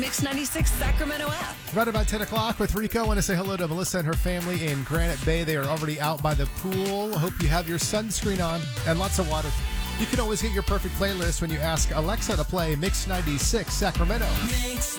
Mix 96 Sacramento app. Right about 10 o'clock with Rico. I want to say hello to Melissa and her family in Granite Bay. They are already out by the pool. Hope you have your sunscreen on and lots of water. You can always get your perfect playlist when you ask Alexa to play Mix 96 Sacramento. Mix